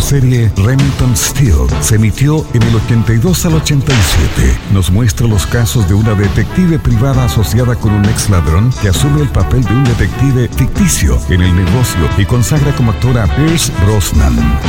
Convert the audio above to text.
serie Remington Steele se emitió en el 82 al 87. Nos muestra los casos de una detective privada asociada con un ex ladrón que asume el papel de un detective ficticio en el negocio y consagra como actor a Pierce Brosnan.